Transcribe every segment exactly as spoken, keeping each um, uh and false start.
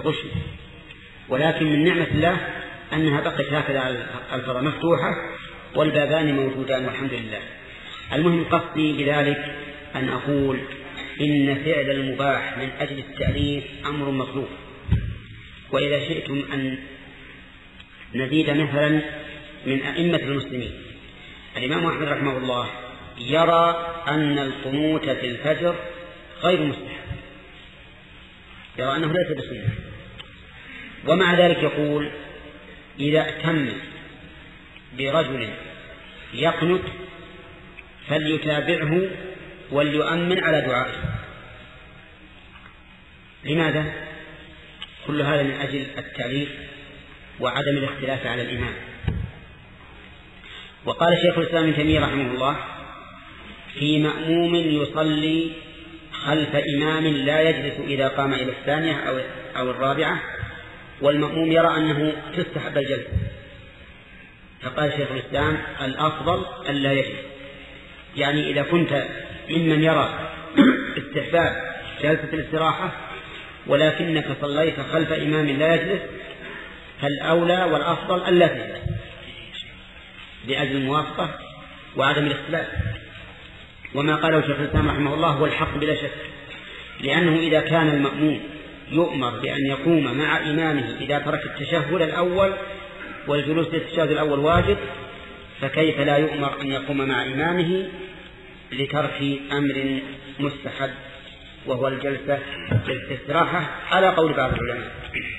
الغشم، ولكن من نعمة الله أنها بقت هكذا الفضاء مفتوحة والبابان موجودان والحمد لله. المهم قصدي بذلك أن أقول إن فعل المباح من أجل التأليف أمر مطلوب. وإذا شئتم أن نزيد مثلا من أئمة المسلمين، الإمام أحمد رحمه الله يرى أن القنوت في الفجر غير مستحب، يرى أنه ليس بسنة، ومع ذلك يقول إذا ائتم برجل يقنت فليتابعه وليؤمن على دعائه. لماذا؟ كل هذا من أجل التعليق وعدم الاختلاف على الإمام. وقال شيخ الإسلام ابن تيمية رحمه الله في مأموم يصلي خلف إمام لا يجلس إذا قام إلى الثانية أو, أو الرابعة، والمأموم يرى أنه تستحب الجلسة، فقال شيخ الإسلام الأفضل ألا يجلس. يعني إذا كنت ممن يرى استحباب جلسة الاستراحة ولكنك صليت خلف إمام لا يجلس، فالأولى والأفضل ألا تجلس لأجل الموافقة وعدم الاختلاف. وما قاله شيخ الإسلام رحمه الله هو الحق بلا شك، لأنه إذا كان المأموم يؤمر بأن يقوم مع إمامه إذا ترك التشهد الأول والجلوس للتشهد الأول واجب، فكيف لا يؤمر أن يقوم مع إمامه لترك أمر مستحب وهو الجلسة للاستراحة على قول بعض العلماء.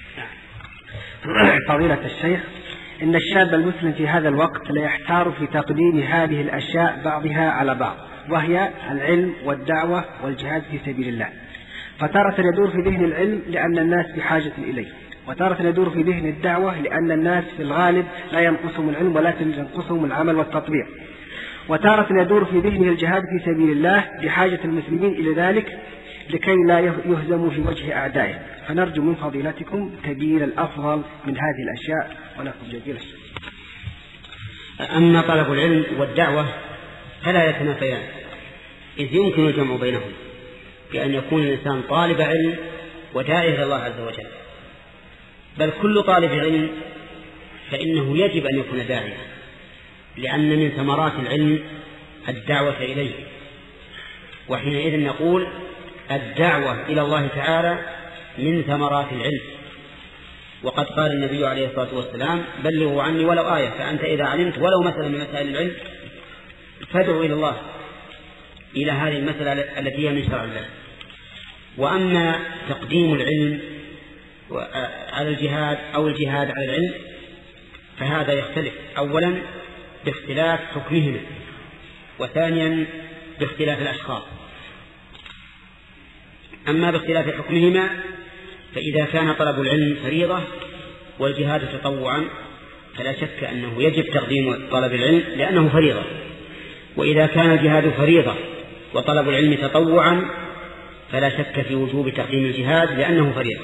فضيلة الشيخ، إن الشاب المسلم في هذا الوقت لا يحتار في تقديم هذه الأشياء بعضها على بعض، وهي العلم والدعوة والجهاد في سبيل الله. فتارة يدور في ذهن العلم لأن الناس بحاجة إليه، وتارة يدور في ذهن الدعوة لأن الناس في الغالب لا ينقصهم العلم ولكن ينقصهم العمل والتطبيق، وتارة يدور في ذهنه الجهاد في سبيل الله بحاجة المسلمين إلى ذلك لكي لا يهزموا في وجه أعدائهم. فنرجو من فضيلتكم تبيين الأفضل من هذه الأشياء، ونقول جزيل الشكر. أما طلب العلم والدعوة فلا يتنافيان، إذ يمكن الجمع بينهم بأن يكون الإنسان طالب علم وداعي إلى الله عز وجل، بل كل طالب علم فإنه يجب أن يكون داعيا، لأن من ثمرات العلم الدعوة إليه. وحينئذ نقول الدعوة إلى الله تعالى من ثمرات العلم. وقد قال النبي عليه الصلاة والسلام بلغوا عني ولو آية، فأنت إذا علمت ولو مثلا من مسائل العلم فادعوا إلى الله إلى هذه المسألة التي هي من شرع الله. وأما تقديم العلم على الجهاد أو الجهاد على العلم فهذا يختلف، أولا باختلاف حكمهما، وثانيا باختلاف الأشخاص. أما باختلاف حكمهما فإذا كان طلب العلم فريضة والجهاد تطوعا فلا شك أنه يجب تقديم طلب العلم لأنه فريضة، وإذا كان الجهاد فريضة وطلب العلم تطوعا فلا شك في وجوب تقديم الجهاد لأنه فريضة.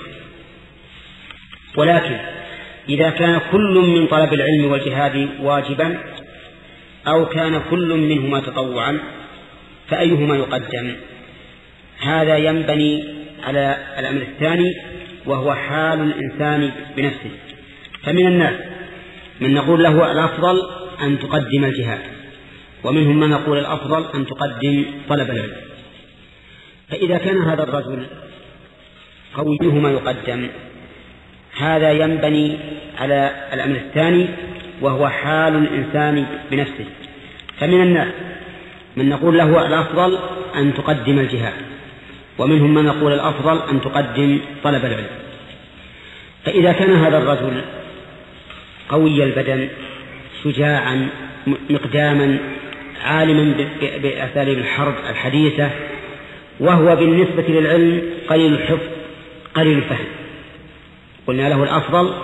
ولكن إذا كان كل من طلب العلم والجهاد واجبا أو كان كل منهما تطوعا فأيهما يقدم؟ هذا ينبني على الأمر الثاني وهو حال الإنسان بنفسه. فمن الناس من نقول له الأفضل أن تقدم الجهاد، ومنهم من نقول الأفضل أن تقدم طلب العلم. فإذا كان هذا الرجل قويهما يقدم، هذا ينبني على الأمر الثاني وهو حال الإنسان بنفسه. فمن الناس من نقول له الأفضل أن تقدم الجهاد، ومنهم من يقول الأفضل أن تقدم طلب العلم. فإذا كان هذا الرجل قوي البدن شجاعا مقداما عالما بأساليب الحرب الحديثة، وهو بالنسبة للعلم قليل الحفظ قليل الفهم، قلنا له الأفضل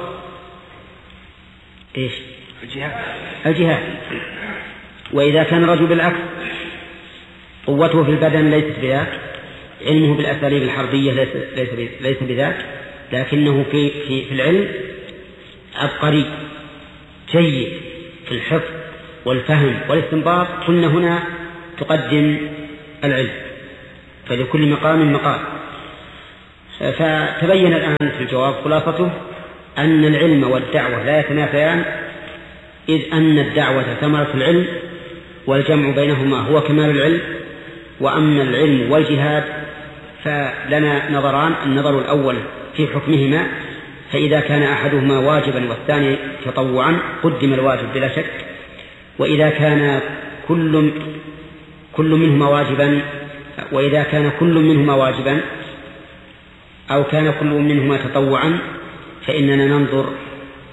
إيش؟ الجهاد. الجهاد. وإذا كان الرجل بالعكس قوته في البدن ليست بذاك، علمه بالأساليب الحربية ليس, ليس, ليس بذاك، لكنه في, في, في العلم عبقري جيد في الحفظ والفهم والاستنباط، كنا هنا تقدم العلم، فلكل مقام مقام. فتبين الآن في الجواب خلاصته أن العلم والدعوة لا يتنافيان، إذ أن الدعوة ثمرة العلم والجمع بينهما هو كمال العلم، وأما العلم والجهاد فلنا نظران: النظر الأول في حكمهما، فإذا كان أحدهما واجبا والثاني تطوعا قدم الواجب بلا شك، وإذا كان كل كل منهما واجبا وإذا كان كل منهما واجبا أو كان كل منهما تطوعا فإننا ننظر